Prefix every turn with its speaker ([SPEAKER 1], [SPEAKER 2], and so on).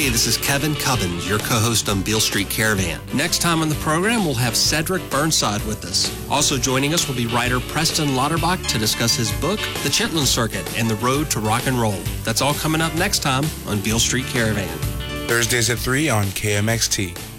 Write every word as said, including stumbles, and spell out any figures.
[SPEAKER 1] Hey, this is Kevin Cubbins, your co-host on Beale Street Caravan. Next time on the program, we'll have Cedric Burnside with us. Also joining us will be writer Preston Lauterbach to discuss his book, The Chitlin Circuit and the Road to Rock and Roll. That's all coming up next time on Beale Street Caravan.
[SPEAKER 2] Thursdays at three on K M X T.